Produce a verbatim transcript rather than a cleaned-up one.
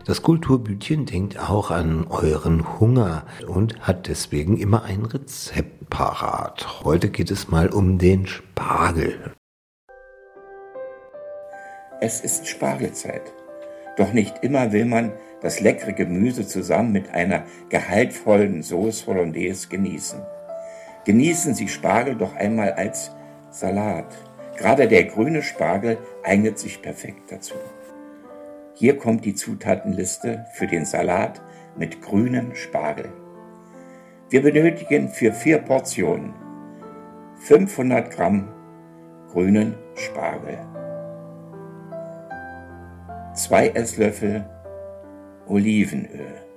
Das Kulturbütchen denkt auch an euren Hunger und hat deswegen immer ein Rezept parat. Heute geht es mal um den Spargel. Es ist Spargelzeit. Doch nicht immer will man das leckere Gemüse zusammen mit einer gehaltvollen Sauce Hollandaise genießen. Genießen Sie Spargel doch einmal als Salat. Gerade der grüne Spargel eignet sich perfekt dazu. Hier kommt die Zutatenliste für den Salat mit grünem Spargel. Wir benötigen für vier Portionen fünfhundert Gramm grünen Spargel, zwei Esslöffel Olivenöl,